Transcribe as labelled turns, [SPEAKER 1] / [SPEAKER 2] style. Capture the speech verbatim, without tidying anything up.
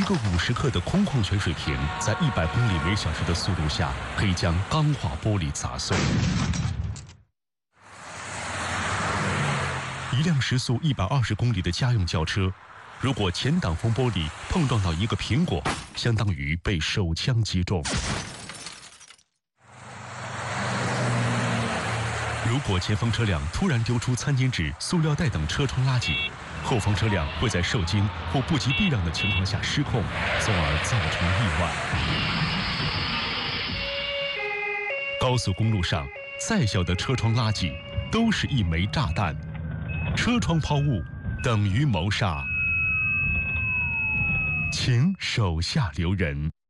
[SPEAKER 1] 个五十克的空矿泉水瓶，在一百公里每小时的速度下，可以将钢化玻璃砸碎。一辆时速一百二十公里的家用轿车，如果前挡风玻璃碰撞到一个苹果，相当于被手枪击中。如果前方车辆突然丢出餐巾纸、塑料袋等车窗垃圾，后方车辆会在受惊或不及避让的情况下失控，从而造成意外。高速公路上，再小的车窗垃圾都是一枚炸弹，车窗抛物等于谋杀，请手下留人。